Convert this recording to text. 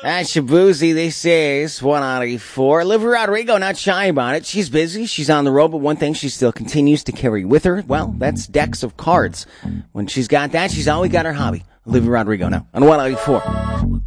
That's Shabuzi, this is 194. Olivia Rodrigo, not shy about it. She's busy, she's on the road, but one thing she still continues to carry with her, well, that's decks of cards. When she's got that, she's always got her hobby. Olivia Rodrigo now on 194.